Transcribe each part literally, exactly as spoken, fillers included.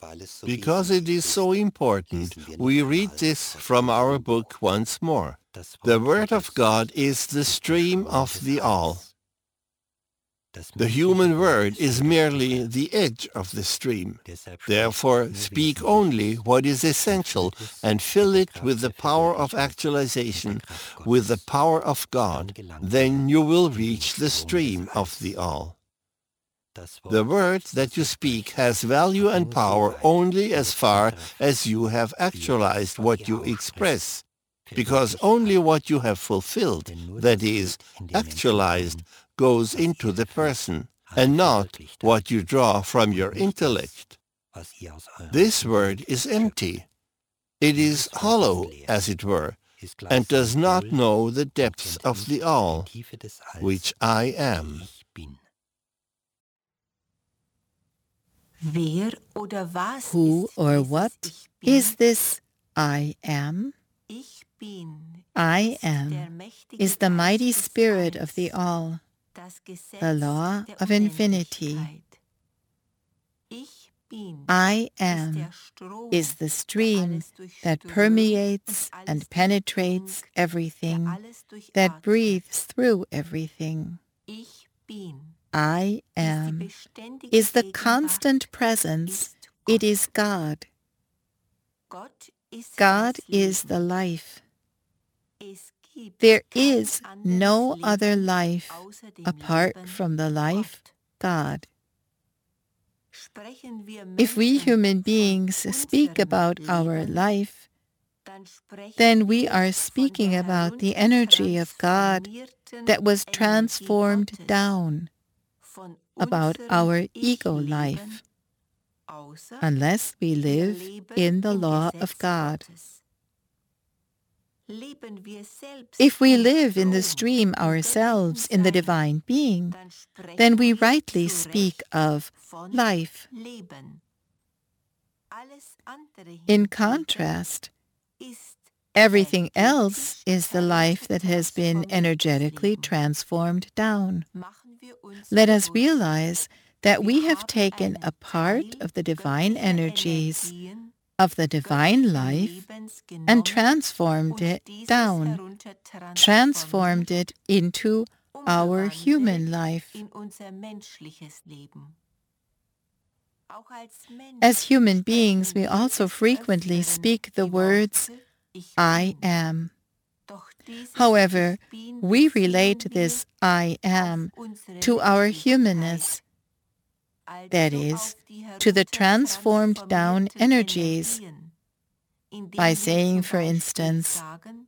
Because it is so important, we read this from our book once more. The Word of God is the stream of the all. The human word is merely the edge of the stream. Therefore, speak only what is essential and fill it with the power of actualization, with the power of God. Then you will reach the stream of the all. The word that you speak has value and power only as far as you have actualized what you express, because only what you have fulfilled, that is, actualized, goes into the person, and not what you draw from your intellect. This word is empty. It is hollow, as it were, and does not know the depths of the all, which I am. Who or what is this I am? I am is the mighty spirit of the all, the law of infinity. I am is the stream that permeates and penetrates everything, that breathes through everything. I am is the constant presence. It is God. God is the life. There is no other life apart from the life, God. If we human beings speak about our life, then we are speaking about the energy of God that was transformed down, about our ego life, unless we live in the law of God. If we live in the stream ourselves, in the divine being, then we rightly speak of life. In contrast, everything else is the life that has been energetically transformed down. Let us realize that we have taken a part of the divine energies, of the divine life, and transformed it down, transformed it into our human life. As human beings, we also frequently speak the words, I am. However, we relate this I am to our humanness, that is, to the transformed down energies, by saying, for instance,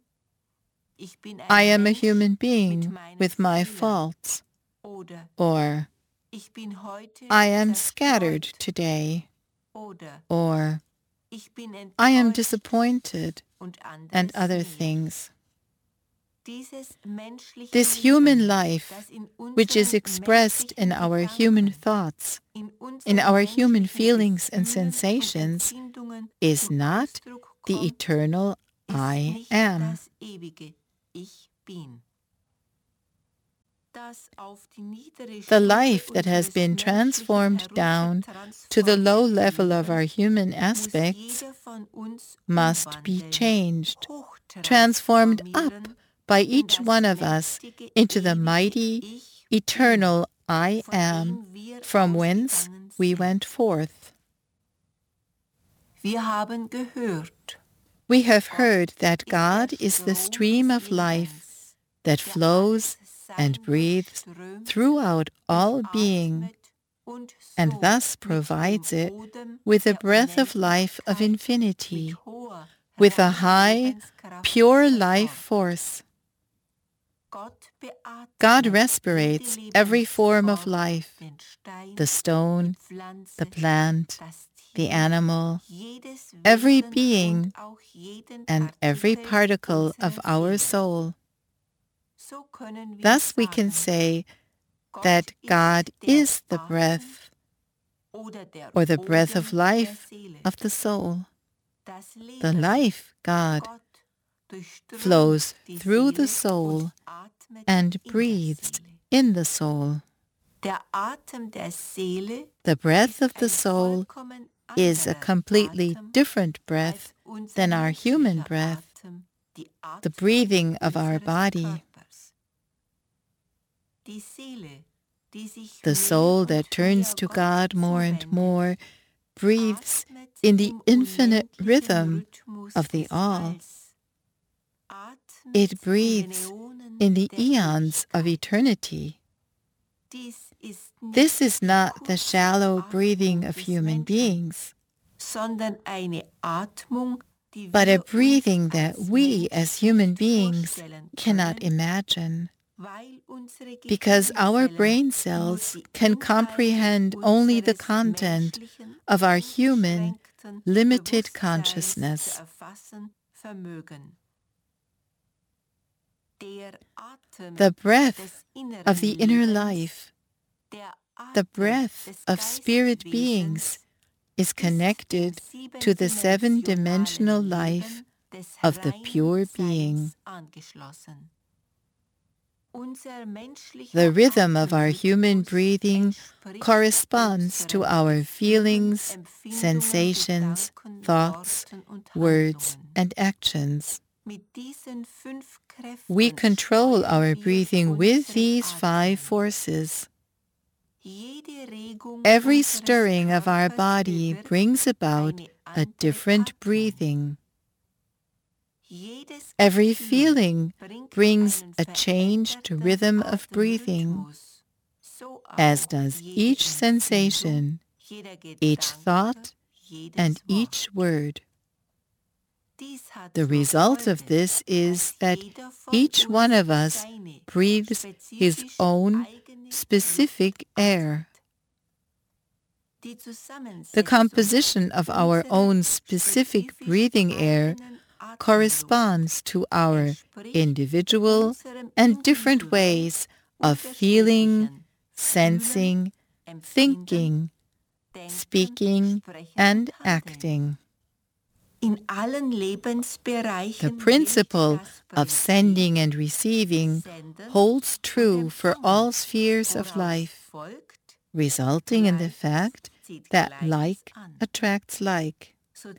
I am a human being with my faults, or I am scattered today, or I am disappointed, and other things. This human life, which is expressed in our human thoughts, in our human feelings and sensations, is not the eternal I am. The life that has been transformed down to the low level of our human aspects must be changed, transformed up by each one of us into the mighty, eternal I am, from whence we went forth. We have heard that God is the stream of life that flows and breathes throughout all being, and thus provides it with the breath of life of infinity, with a high, pure life force. God respirates every form of life, the stone, the plant, the animal, every being, and every particle of our soul. Thus we can say that God is the breath, or the breath of life of the soul. The life, God, flows through the soul and breathes in the soul. The breath of the soul is a completely different breath than our human breath, the breathing of our body. The soul that turns to God more and more breathes in the infinite rhythm of the all. It breathes in the eons of eternity. This is not the shallow breathing of human beings, but a breathing that we as human beings cannot imagine, because our brain cells can comprehend only the content of our human, limited consciousness. The breath of the inner life, the breath of spirit beings, is connected to the seven-dimensional life of the pure being. The rhythm of our human breathing corresponds to our feelings, sensations, thoughts, words, and actions. We control our breathing with these five forces. Every stirring of our body brings about a different breathing. Every feeling brings a changed rhythm of breathing, as does each sensation, each thought, and each word. The result of this is that each one of us breathes his own specific air. The composition of our own specific breathing air corresponds to our individual and different ways of feeling, sensing, thinking, speaking, and acting. The principle of sending and receiving holds true for all spheres of life, resulting in the fact that like attracts like.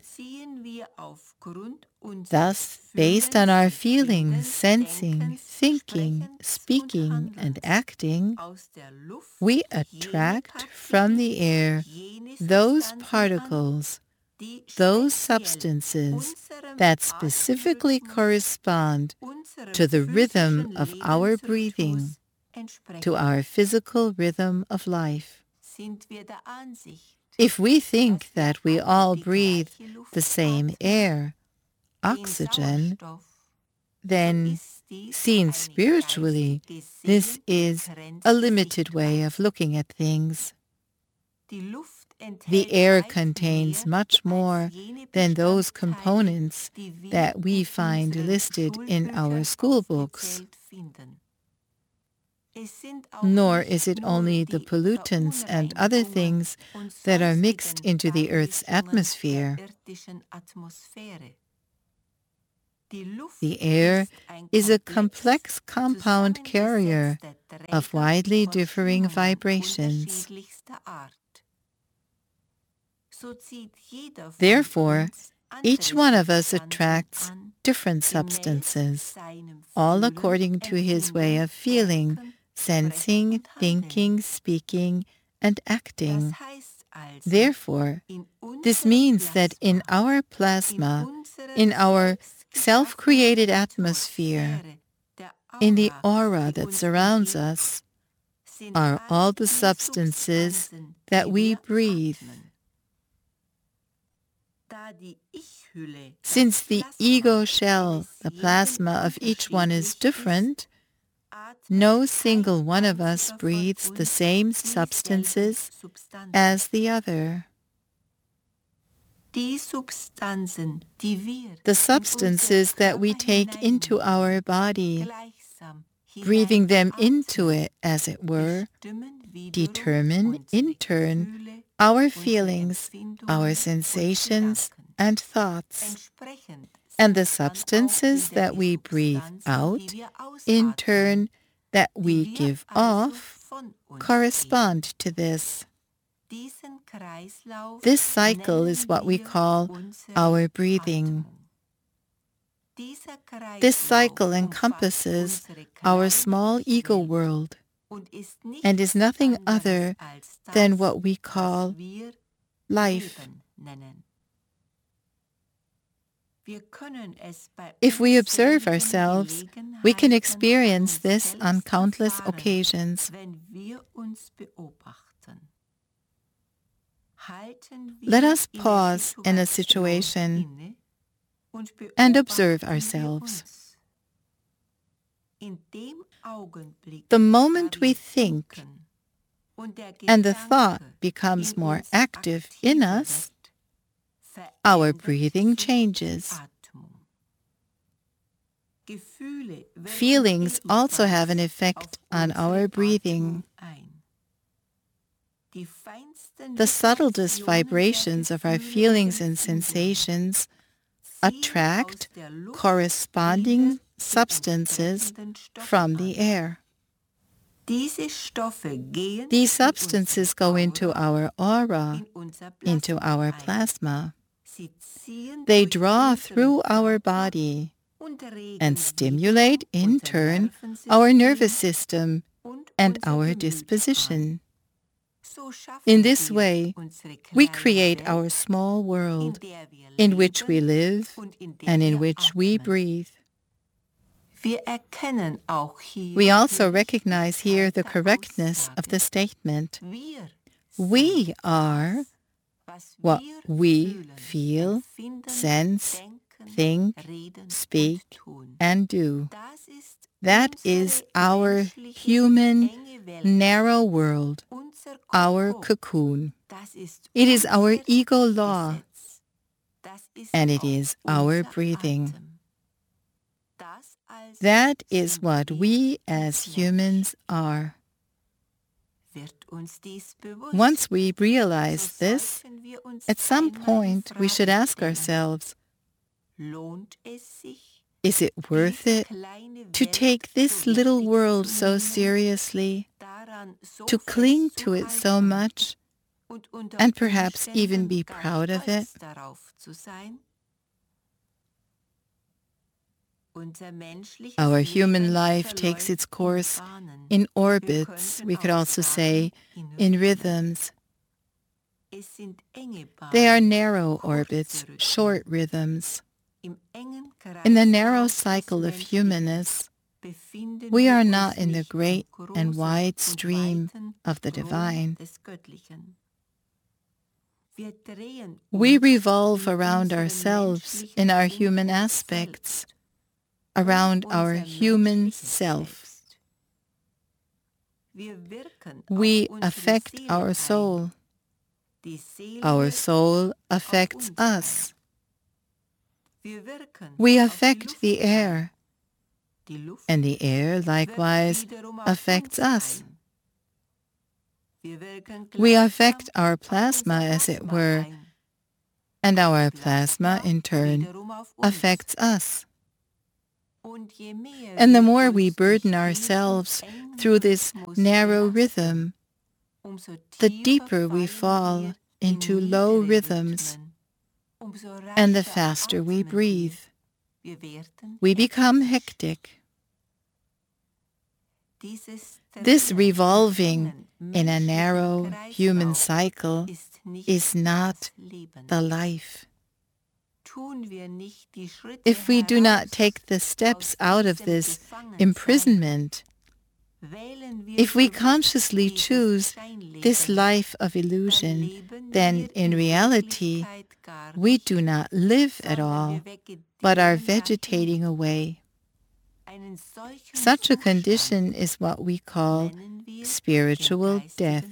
Thus, based on our feelings, sensing, thinking, speaking, and acting, we attract from the air those particles, those substances that specifically correspond to the rhythm of our breathing, to our physical rhythm of life. If we think that we all breathe the same air, oxygen, then, seen spiritually, this is a limited way of looking at things. The air contains much more than those components that we find listed in our school books. Nor is it only the pollutants and other things that are mixed into the Earth's atmosphere. The air is a complex compound carrier of widely differing vibrations. Therefore, each one of us attracts different substances, all according to his way of feeling, sensing, thinking, speaking, and acting. Therefore, this means that in our plasma, in our self-created atmosphere, in the aura that surrounds us, are all the substances that we breathe. Since the ego shell, the plasma of each one is different, no single one of us breathes the same substances as the other. The substances that we take into our body, breathing them into it, as it were, determine, in turn, our feelings, our sensations, and thoughts. And the substances that we breathe out, in turn, that we give off, correspond to this. This cycle is what we call our breathing. This cycle encompasses our small ego world and is nothing other than what we call life. If we observe ourselves, we can experience this on countless occasions. Let us pause in a situation and observe ourselves. The moment we think and the thought becomes more active in us, our breathing changes. Feelings also have an effect on our breathing. The subtlest vibrations of our feelings and sensations attract corresponding substances from the air. These substances go into our aura, into our plasma. They draw through our body and stimulate, in turn, our nervous system and our disposition. In this way, we create our small world in which we live and in which we breathe. We also recognize here the correctness of the statement. We are what we feel, sense, think, speak, and do. That is our human, narrow world, our cocoon. It is our ego law, and it is our breathing. That is what we as humans are. Once we realize this, at some point we should ask ourselves, is it worth it to take this little world so seriously, to cling to it so much, and perhaps even be proud of it? Our human life takes its course in orbits, we could also say in rhythms. They are narrow orbits, short rhythms. In the narrow cycle of humanness, we are not in the great and wide stream of the divine. We revolve around ourselves in our human aspects, around our human self. We affect our soul. Our soul affects us. We affect the air, and the air likewise affects us. We affect our plasma, as it were, and our plasma, in turn, affects us. And the more we burden ourselves through this narrow rhythm, the deeper we fall into low rhythms, and the faster we breathe. We become hectic. This revolving in a narrow human cycle is not the life. If we do not take the steps out of this imprisonment, if we consciously choose this life of illusion, then in reality we do not live at all, but are vegetating away. Such a condition is what we call spiritual death.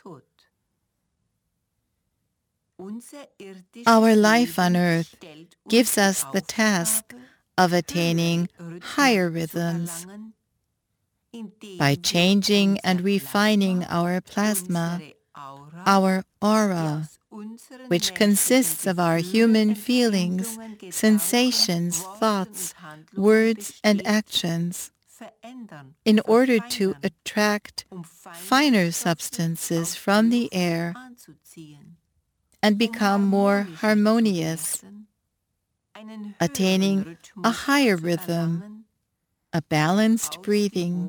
Our life on earth gives us the task of attaining higher rhythms. By changing and refining our plasma, our aura, which consists of our human feelings, sensations, thoughts, words, and actions, in order to attract finer substances from the air and become more harmonious, attaining a higher rhythm, a balanced breathing.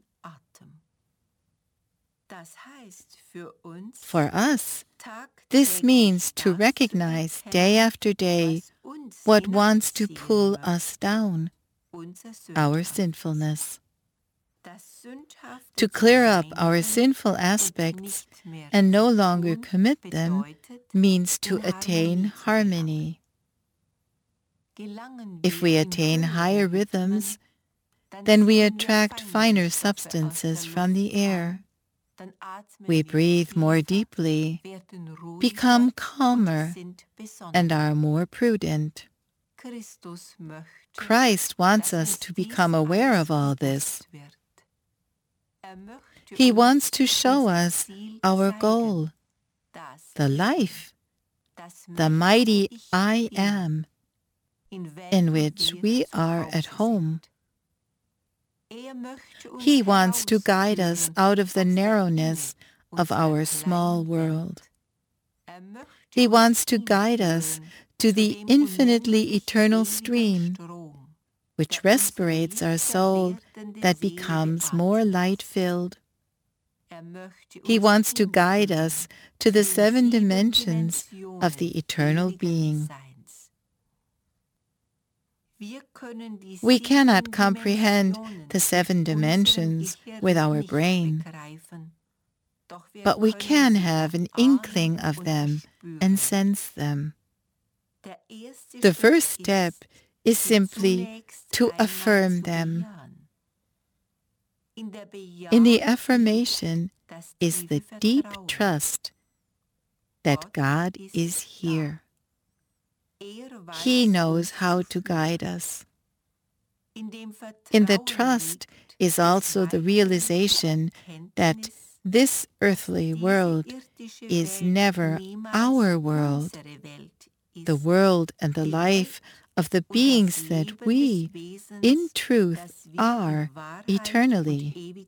For us, this means to recognize day after day what wants to pull us down, our sinfulness. To clear up our sinful aspects and no longer commit them means to attain harmony. If we attain higher rhythms, then we attract finer substances from the air. We breathe more deeply, become calmer, and are more prudent. Christ wants us to become aware of all this. He wants to show us our goal, the life, the mighty I Am, in which we are at home. He wants to guide us out of the narrowness of our small world. He wants to guide us to the infinitely eternal stream, which respirates our soul that becomes more light-filled. He wants to guide us to the seven dimensions of the eternal being. We cannot comprehend the seven dimensions with our brain, but we can have an inkling of them and sense them. The first step is simply to affirm them. In the affirmation is the deep trust that God is here. He knows how to guide us. In the trust is also the realization that this earthly world is never our world, the world and the life of the beings that we, in truth, are eternally.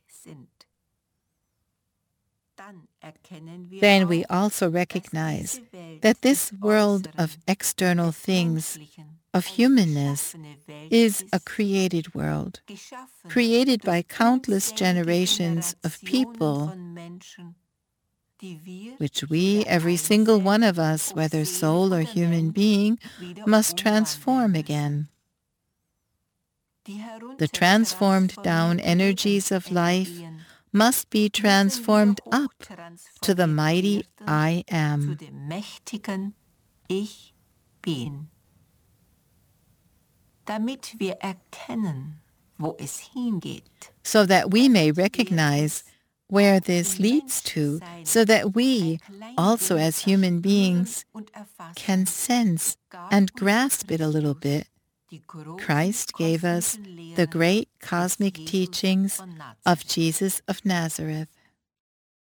Then we also recognize that this world of external things, of humanness, is a created world, created by countless generations of people, which we, every single one of us, whether soul or human being, must transform again. The transformed down energies of life must be transformed up to the mighty I Am. So that we may recognize where this leads to, so that we, also as human beings, can sense and grasp it a little bit. Christ gave us the great cosmic teachings of Jesus of Nazareth.